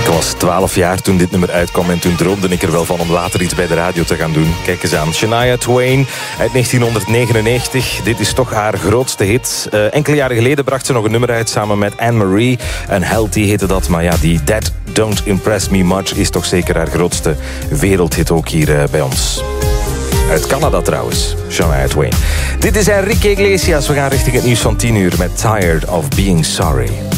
Ik was 12 jaar toen dit nummer uitkwam en toen droomde ik er wel van om later iets bij de radio te gaan doen. Kijk eens aan, Shania Twain uit 1999. Dit is toch haar grootste hit. Enkele jaren geleden bracht ze nog een nummer uit samen met Anne-Marie. Unhealthy heette dat, maar ja, die That Don't Impress Me Much is toch zeker haar grootste wereldhit ook hier bij ons. Uit Canada trouwens, Shania Twain. Dit is Enrique Iglesias. We gaan richting het nieuws van 10 uur met Tired of Being Sorry.